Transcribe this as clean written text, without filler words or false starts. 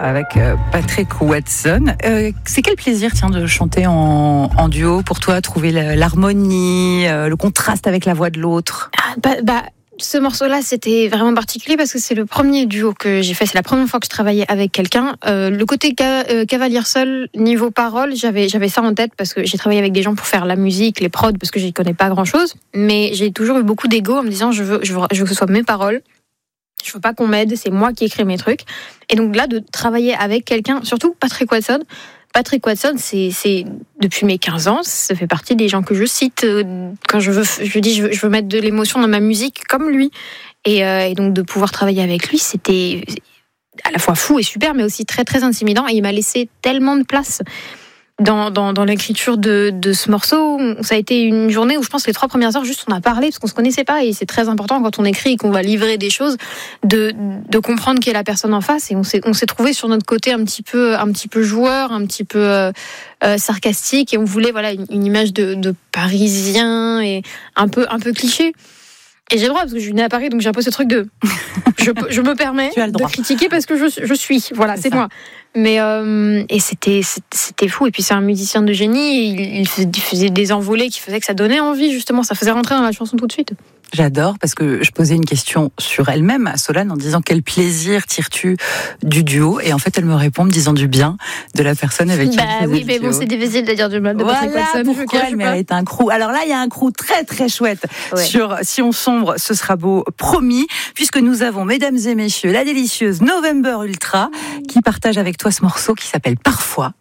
avec Patrick Watson. C'est quel plaisir, tiens, de chanter en duo pour toi, trouver l'harmonie, le contraste avec la voix de l'autre? Ce morceau-là, c'était vraiment particulier parce que c'est le premier duo que j'ai fait. C'est la première fois que je travaillais avec quelqu'un. Le côté cavalier seul, niveau parole, j'avais ça en tête parce que j'ai travaillé avec des gens pour faire la musique, les prods, parce que j'y connais pas grand-chose. Mais j'ai toujours eu beaucoup d'ego en me disant je veux que ce soit mes paroles. Je veux pas qu'on m'aide, c'est moi qui écris mes trucs. Et donc là, de travailler avec quelqu'un, surtout Patrick Watson. Patrick Watson, c'est depuis mes 15 ans, ça fait partie des gens que je cite quand je veux mettre de l'émotion dans ma musique comme lui. Et donc de pouvoir travailler avec lui, c'était à la fois fou et super, mais aussi très très intimidant. Et il m'a laissé tellement de place dans l'écriture de ce morceau. Ça a été une journée où je pense que les 3 premières heures, juste on a parlé parce qu'on se connaissait pas, et c'est très important quand on écrit et qu'on va livrer des choses de comprendre qui est la personne en face. Et on s'est trouvé sur notre côté un petit peu joueur, un petit peu sarcastique, et on voulait une image de Parisien et un peu cliché. Et j'ai le droit parce que je suis née à Paris, donc j'ai un peu ce truc de je me permets de critiquer parce que je suis, voilà, c'est moi. Mais et c'était fou. Et puis c'est un musicien de génie. Il faisait des envolées qui faisaient que ça donnait envie, justement. Ça faisait rentrer dans la chanson tout de suite. J'adore, parce que je posais une question sur elle-même à Solane en disant quel plaisir tires-tu du duo, et en fait elle me répond en me disant du bien de la personne avec qui elle faisait mais bon, c'est difficile de dire du mal de Patrick Watson. Pourquoi elle mérite un crew. Alors là, il y a un crew très très chouette sur Si on sombre, ce sera beau, promis, puisque nous avons, mesdames et messieurs, la délicieuse November Ultra qui partage avec toi ce morceau qui s'appelle Parfois.